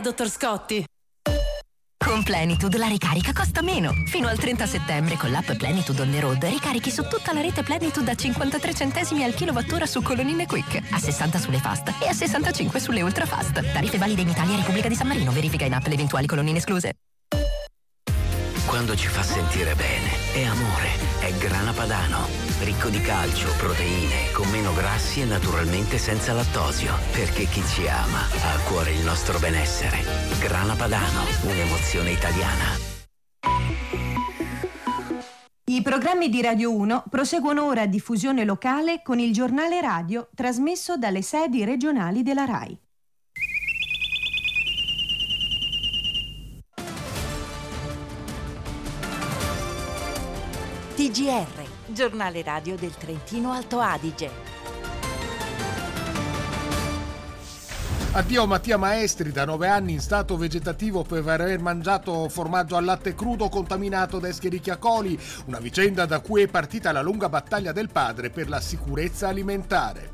dottor Scotti. Con Plenitude la ricarica costa meno. Fino al 30 settembre con l'app Plenitude on the road ricarichi su tutta la rete Plenitude a 53 centesimi al kilowattora su colonnine Quick, a 60 sulle fast e a 65 sulle ultra fast. Tariffe valide in Italia e Repubblica di San Marino. Verifica in app le eventuali colonnine escluse. Quando ci fa sentire bene, è amore, è Grana Padano. Ricco di calcio, proteine, con meno grassi e naturalmente senza lattosio. Perché chi ci ama ha a cuore il nostro benessere. Grana Padano, un'emozione italiana. I programmi di Radio 1 proseguono ora a diffusione locale con il giornale radio trasmesso dalle sedi regionali della RAI. TGR, giornale radio del Trentino Alto Adige. Addio Mattia Maestri, da 9 anni in stato vegetativo per aver mangiato formaggio al latte crudo contaminato da Escherichia coli, una vicenda da cui è partita la lunga battaglia del padre per la sicurezza alimentare.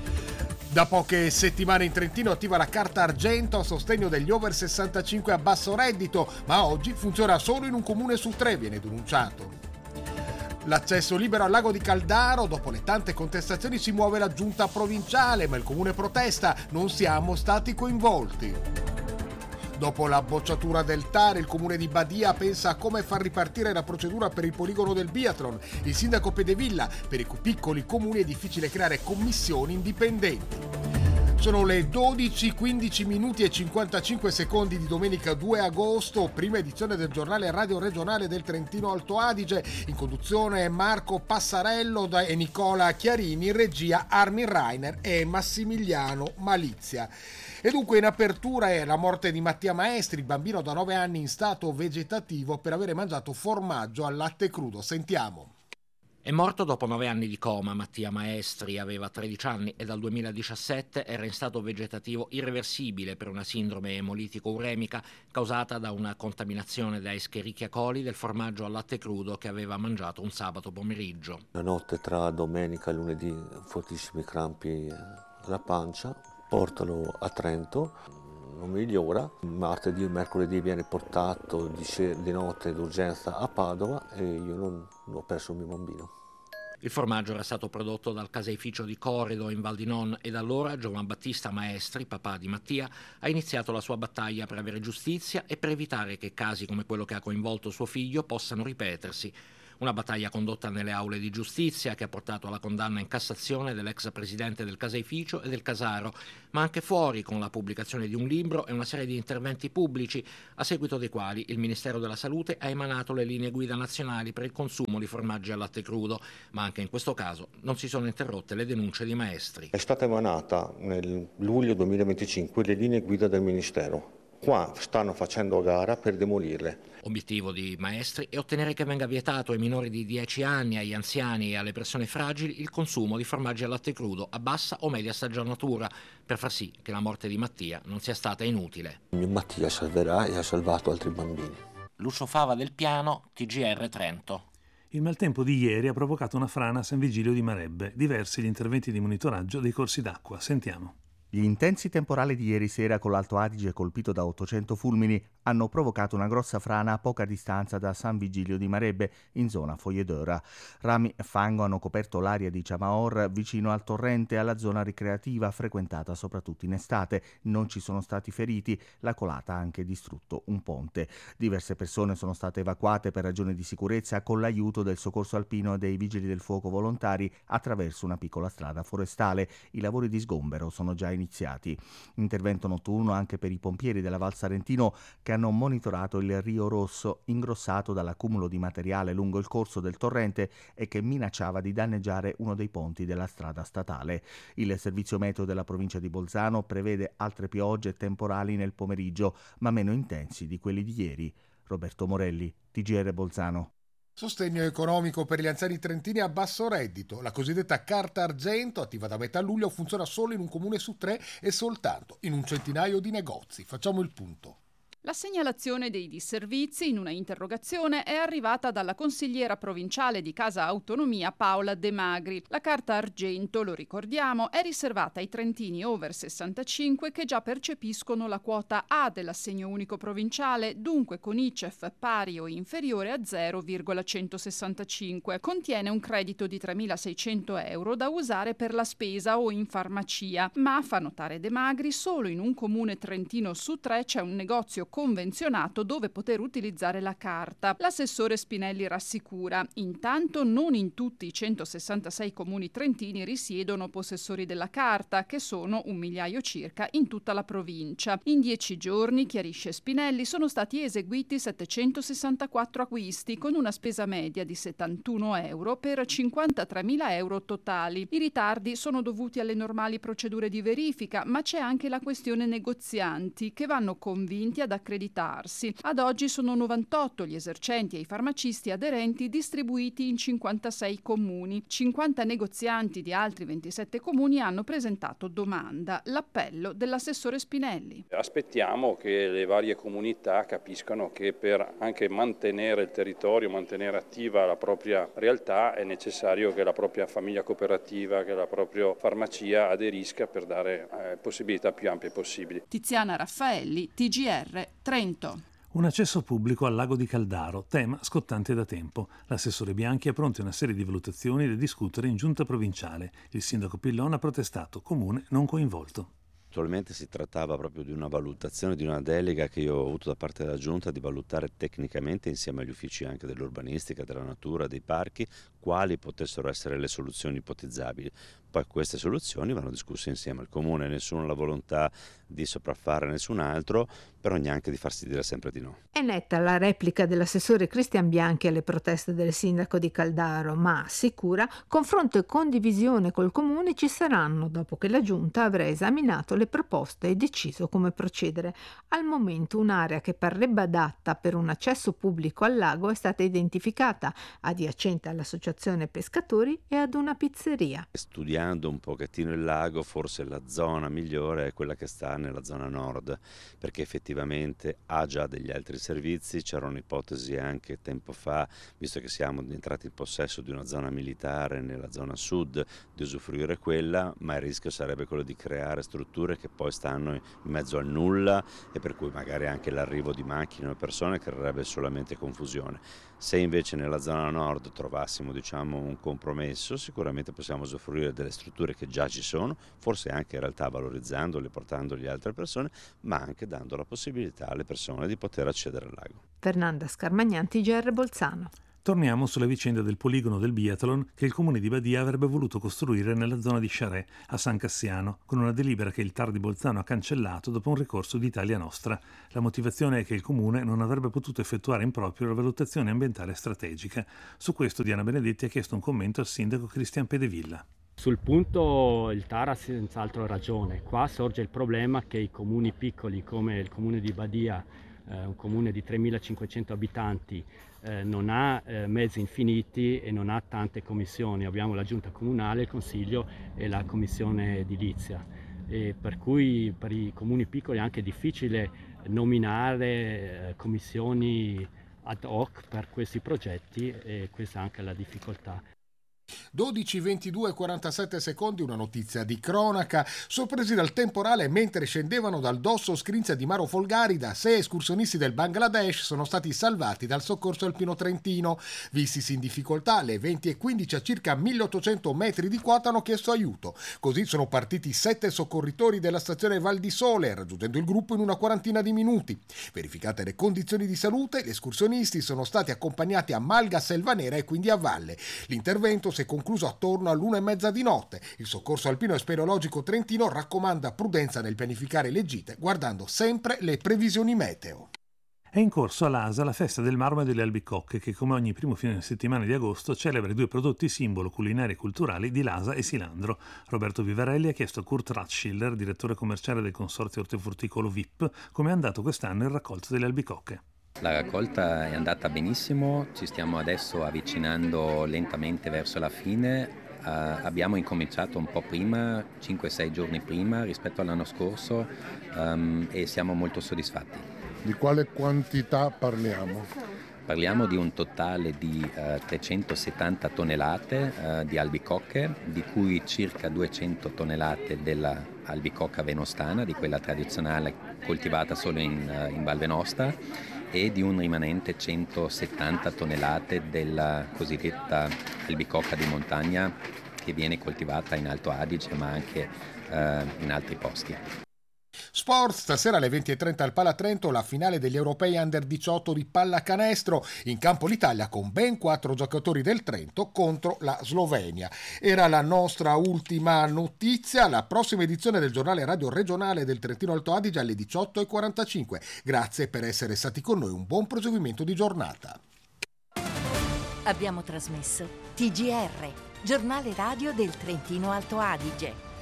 Da poche settimane in Trentino attiva la carta argento a sostegno degli over 65 a basso reddito, ma oggi funziona solo in un comune su 3, viene denunciato. L'accesso libero al lago di Caldaro, dopo le tante contestazioni si muove la giunta provinciale, ma il comune protesta, non siamo stati coinvolti. Dopo la bocciatura del TAR, il comune di Badia pensa a come far ripartire la procedura per il poligono del biathlon. Il sindaco Pedevilla, per i piccoli comuni è difficile creare commissioni indipendenti. Sono le 12:15 minuti e 55 secondi di domenica 2 agosto, prima edizione del giornale radio regionale del Trentino Alto Adige, in conduzione Marco Passarello e Nicola Chiarini, in regia Armin Rainer e Massimiliano Malizia. E dunque in apertura è la morte di Mattia Maestri, bambino da 9 anni in stato vegetativo per avere mangiato formaggio al latte crudo. Sentiamo. È morto dopo 9 anni di coma. Mattia Maestri aveva 13 anni e dal 2017 era in stato vegetativo irreversibile per una sindrome emolitico-uremica causata da una contaminazione da Escherichia coli del formaggio al latte crudo che aveva mangiato un sabato pomeriggio. La notte tra domenica e lunedì fortissimi crampi alla pancia, portano a Trento, non migliora. Martedì e mercoledì viene portato di notte d'urgenza a Padova e io non ho perso il mio bambino. Il formaggio era stato prodotto dal caseificio di Corrido in Val di Non e da allora Giovan Battista Maestri, papà di Mattia, ha iniziato la sua battaglia per avere giustizia e per evitare che casi come quello che ha coinvolto suo figlio possano ripetersi. Una battaglia condotta nelle aule di giustizia che ha portato alla condanna in Cassazione dell'ex presidente del caseificio e del Casaro, ma anche fuori con la pubblicazione di un libro e una serie di interventi pubblici, a seguito dei quali il Ministero della Salute ha emanato le linee guida nazionali per il consumo di formaggi al latte crudo, ma anche in questo caso non si sono interrotte le denunce di Maestri. È stata emanata nel luglio 2025 le linee guida del Ministero. Qua stanno facendo gara per demolirle. Obiettivo di Maestri è ottenere che venga vietato ai minori di 10 anni, agli anziani e alle persone fragili il consumo di formaggi al latte crudo a bassa o media stagionatura, per far sì che la morte di Mattia non sia stata inutile. Mio Mattia salverà e ha salvato altri bambini. Lucio Fava del Piano, TGR Trento. Il maltempo di ieri ha provocato una frana a San Vigilio di Marebbe. Diversi gli interventi di monitoraggio dei corsi d'acqua. Sentiamo. Gli intensi temporali di ieri sera con l'Alto Adige colpito da 800 fulmini hanno provocato una grossa frana a poca distanza da San Vigilio di Marebbe, in zona Fogliedora. Rami e fango hanno coperto l'area di Ciamaor vicino al torrente e alla zona ricreativa frequentata soprattutto in estate. Non ci sono stati feriti, la colata ha anche distrutto un ponte. Diverse persone sono state evacuate per ragioni di sicurezza con l'aiuto del soccorso alpino e dei vigili del fuoco volontari attraverso una piccola strada forestale. I lavori di sgombero sono già iniziati. Intervento notturno anche per i pompieri della Val Sarentino che hanno monitorato il Rio Rosso ingrossato dall'accumulo di materiale lungo il corso del torrente e che minacciava di danneggiare uno dei ponti della strada statale. Il servizio meteo della provincia di Bolzano prevede altre piogge e temporali nel pomeriggio, ma meno intensi di quelli di ieri. Roberto Morelli, TGR Bolzano. Sostegno economico per gli anziani trentini a basso reddito. La cosiddetta carta argento, attiva da metà luglio, funziona solo in un comune su 3 e soltanto in un centinaio di negozi. Facciamo il punto. La segnalazione dei disservizi in una interrogazione è arrivata dalla consigliera provinciale di Casa Autonomia Paola De Magri. La carta argento, lo ricordiamo, è riservata ai trentini over 65 che già percepiscono la quota A dell'assegno unico provinciale, dunque con ICEF pari o inferiore a 0,165. Contiene un credito di 3.600 euro da usare per la spesa o in farmacia, ma, fa notare De Magri, solo in un comune trentino su 3 c'è un negozio convenzionato dove poter utilizzare la carta. L'assessore Spinelli rassicura: intanto non in tutti i 166 comuni trentini risiedono possessori della carta, che sono 1 migliaio circa in tutta la provincia. In 10 giorni, chiarisce Spinelli, sono stati eseguiti 764 acquisti con una spesa media di 71 euro per 53.000 euro totali. I ritardi sono dovuti alle normali procedure di verifica, ma c'è anche la questione negozianti, che vanno convinti ad accreditarsi. Ad oggi sono 98 gli esercenti e i farmacisti aderenti distribuiti in 56 comuni. 50 negozianti di altri 27 comuni hanno presentato domanda. L'appello dell'assessore Spinelli. Aspettiamo che le varie comunità capiscano che per anche mantenere il territorio, mantenere attiva la propria realtà, è necessario che la propria famiglia cooperativa, che la propria farmacia aderisca per dare possibilità più ampie possibili. Tiziana Raffaelli, TGR, Trento. Un accesso pubblico al lago di Caldaro, tema scottante da tempo. L'assessore Bianchi ha pronte una serie di valutazioni da discutere in giunta provinciale. Il sindaco Pillon ha protestato, comune non coinvolto. Attualmente si trattava proprio di una valutazione, di una delega che io ho avuto da parte della Giunta di valutare tecnicamente insieme agli uffici anche dell'urbanistica, della natura, dei parchi, quali potessero essere le soluzioni ipotizzabili. Poi queste soluzioni vanno discusse insieme al Comune, nessuno ha la volontà di sopraffare nessun altro, però neanche di farsi dire sempre di no. È netta la replica dell'assessore Cristian Bianchi alle proteste del sindaco di Caldaro, ma assicura confronto e condivisione col Comune ci saranno dopo che la Giunta avrà esaminato le proposte e deciso come procedere. Al momento un'area che parrebbe adatta per un accesso pubblico al lago è stata identificata, adiacente all'associazione pescatori e ad una pizzeria. Studiando un pochettino il lago, forse la zona migliore è quella che sta nella zona nord, perché effettivamente ha già degli altri servizi. C'era un'ipotesi anche tempo fa, visto che siamo entrati in possesso di una zona militare nella zona sud, di usufruire quella, ma il rischio sarebbe quello di creare strutture che poi stanno in mezzo al nulla e per cui magari anche l'arrivo di macchine o persone creerebbe solamente confusione. Se invece nella zona nord trovassimo un compromesso, sicuramente possiamo usufruire delle strutture che già ci sono, forse anche in realtà valorizzandole, portandole a altre persone, ma anche dando la possibilità alle persone di poter accedere al lago. Fernanda Scarmagnan, TGR Bolzano. Torniamo sulla vicenda del poligono del biathlon che il comune di Badia avrebbe voluto costruire nella zona di Charest, a San Cassiano, con una delibera che il TAR di Bolzano ha cancellato dopo un ricorso di Italia Nostra. La motivazione è che il comune non avrebbe potuto effettuare in proprio la valutazione ambientale strategica. Su questo Diana Benedetti ha chiesto un commento al sindaco Cristian Pedevilla. Sul punto il TAR ha senz'altro ragione. Qua sorge il problema che i comuni piccoli come il comune di Badia, un comune di 3.500 abitanti, non ha mezzi infiniti e non ha tante commissioni. Abbiamo la giunta comunale, il consiglio e la commissione edilizia, e per cui per i comuni piccoli è anche difficile nominare commissioni ad hoc per questi progetti, e questa è anche la difficoltà. 12:22:47, una notizia di cronaca. Sorpresi dal temporale mentre scendevano dal dosso Scrinzia di Maro Folgarida, 6 escursionisti del Bangladesh sono stati salvati dal soccorso alpino trentino. Vistisi in difficoltà, alle 20:15 a circa 1800 metri di quota hanno chiesto aiuto. Così sono partiti 7 soccorritori della stazione Val di Sole, raggiungendo il gruppo in una quarantina di minuti. Verificate le condizioni di salute, gli escursionisti sono stati accompagnati a Malga Selvanera e quindi a valle. L'intervento si è concluso attorno all'1:30 di notte. Il soccorso alpino e speleologico trentino raccomanda prudenza nel pianificare le gite, guardando sempre le previsioni meteo. È in corso a Lasa la festa del marmo e delle albicocche che, come ogni primo fine settimana di agosto, celebra i 2 prodotti simbolo culinari e culturali di Lasa e Silandro. Roberto Vivarelli ha chiesto a Kurt Rathschiller, direttore commerciale del consorzio ortofrutticolo VIP, come è andato quest'anno il raccolto delle albicocche. La raccolta è andata benissimo, ci stiamo adesso avvicinando lentamente verso la fine. Abbiamo incominciato un po' prima, 5-6 giorni prima rispetto all'anno scorso, e siamo molto soddisfatti. Di quale quantità parliamo? Parliamo di un totale di 370 tonnellate di albicocche, di cui circa 200 tonnellate della albicocca venostana, di quella tradizionale coltivata solo in Val Venosta, e di un rimanente 170 tonnellate della cosiddetta albicocca di montagna, che viene coltivata in Alto Adige ma anche in altri posti. Sport, stasera alle 20:30 al Palatrento la finale degli europei Under 18 di pallacanestro, in campo l'Italia con ben 4 giocatori del Trento contro la Slovenia. Era la nostra ultima notizia, la prossima edizione del giornale radio regionale del Trentino Alto Adige alle 18:45. Grazie per essere stati con noi, un buon proseguimento di giornata. Abbiamo trasmesso TGR, giornale radio del Trentino Alto Adige.